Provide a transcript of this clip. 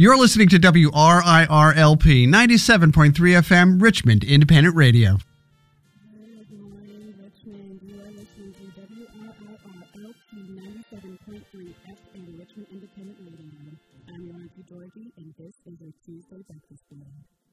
You're listening to WRIRLP 97.3 FM, Richmond Independent Radio. Good morning, Richmond. You are listening to WRIRLP 97.3 FM, Richmond Independent Radio. I'm your Auntie Georgie, and this is your Tuesday Breakfast Show.